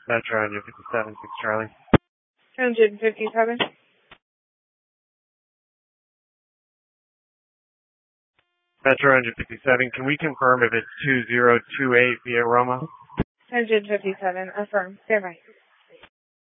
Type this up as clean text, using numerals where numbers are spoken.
Metro 157, 6 Charlie. 157. Metro 157, can we confirm if it's 2028 via Roma? 157, affirm. Stand by.